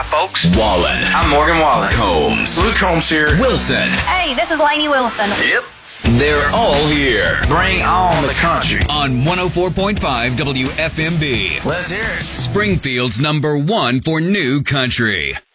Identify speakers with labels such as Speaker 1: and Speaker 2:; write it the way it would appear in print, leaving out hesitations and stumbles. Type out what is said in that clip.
Speaker 1: folks.
Speaker 2: Wallen.
Speaker 1: I'm Morgan Wallen.
Speaker 2: Combs.
Speaker 1: Luke Combs here.
Speaker 2: Wilson.
Speaker 3: Hey, this is Lainey Wilson.
Speaker 1: Yep.
Speaker 2: They're all here.
Speaker 1: Bring on the country.
Speaker 2: On 104.5 WFMB.
Speaker 1: Let's hear it.
Speaker 2: Springfield's #1 for new country.